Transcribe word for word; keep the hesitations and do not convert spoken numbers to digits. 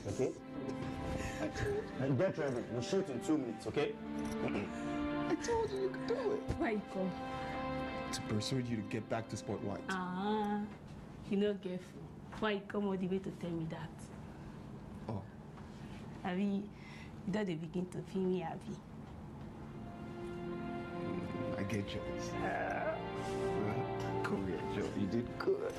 Okay? And get ready. We'll shoot in two minutes, okay? I told you you could do it. Why come? To persuade you to get back to Spotlight. Ah, you know, careful. Why come all the way to tell me that? Oh. I mean, you don't begin to feel me happy. I get yours. Uh, come here, Joe. You did good.